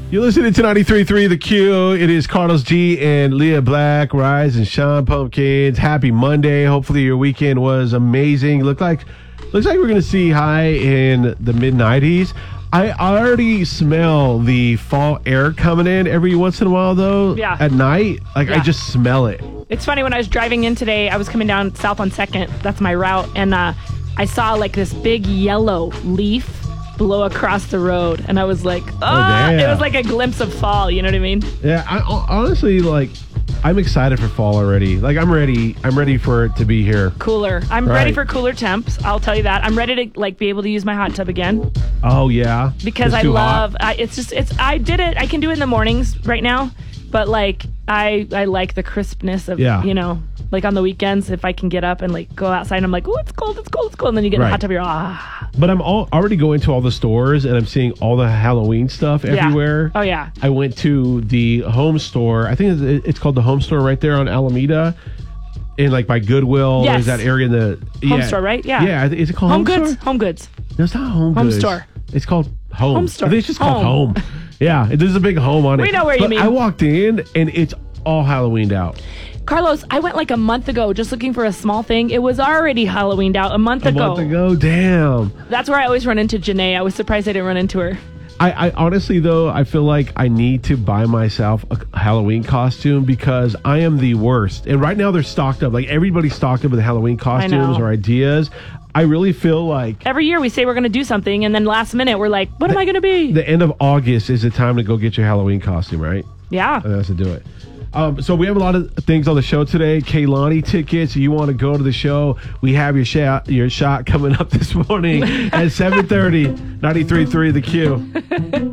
You're listening to 93.3 The Q. It is Carlos G and Leah Black, Rise and Sean Pumpkins. Happy Monday. Hopefully your weekend was amazing. Looks like we're going to see high in the mid-90s. I already smell the fall air coming in every once in a while, though. Yeah. At night, I just smell it. It's funny, when I was driving in today, I was coming down south on 2nd. That's my route. And I saw like this big yellow leaf blow across the road. And I was like, it was like a glimpse of fall. You know what I mean? Yeah, I honestly, I'm excited for fall already. I'm ready for it to be here. Cooler. I'm ready for cooler temps. I'll tell you that. I'm ready to be able to use my hot tub again. Oh yeah. Because I love. I did it. I can do it in the mornings right now, but I like the crispness of on the weekends, if I can get up and go outside and I'm like, oh, it's cold, and then you get in the hot tub, you're But I'm already going to all the stores and I'm seeing all the Halloween stuff everywhere. Oh yeah. I went to the home store. I think it's called the Home Store right there on Alameda, in by Goodwill. Yes. There's that area in the Home Store, right? Yeah. Yeah. Is it called Home Goods? Store? Home Goods. No, it's not Home Home Goods. Store. It's called Home Store. I think it's just called Home. Yeah, there's a big home on it. We know where you mean. I walked in and it's all Halloweened out. Carlos, I went a month ago just looking for a small thing. It was already Halloweened out a month ago. Damn. That's where I always run into Janae. I was surprised I didn't run into her. I honestly, though, I feel like I need to buy myself a Halloween costume because I am the worst. And right now they're stocked up. Everybody's stocked up with Halloween costumes or ideas. I really feel like every year we say we're going to do something, and then last minute we're like, what am I going to be? The end of August is the time to go get your Halloween costume, right? Yeah. That's to do it. So we have a lot of things on the show today. Kehlani tickets. You want to go to the show? We have your shot coming up this morning at 7:30. 93.3 The Q.